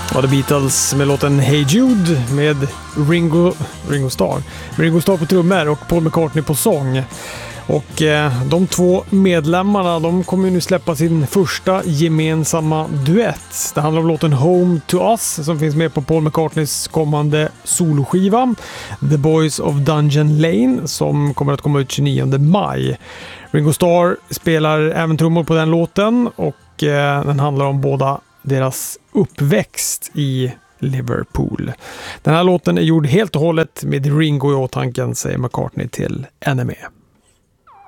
Ja, The Beatles med låten Hey Jude med Ringo Starr på trummor och Paul McCartney på sång. Och de två medlemmarna, de kommer nu släppa sin första gemensamma duett. Det handlar om låten Home to Us som finns med på Paul McCartneys kommande soloskiva The Boys of Dungeon Lane som kommer att komma ut 29 maj. Ringo Starr spelar även trummor på den låten och den handlar om båda deras uppväxt i Liverpool. Den här låten är gjord helt och hållet med Ringo i åtanke, säger McCartney till NME.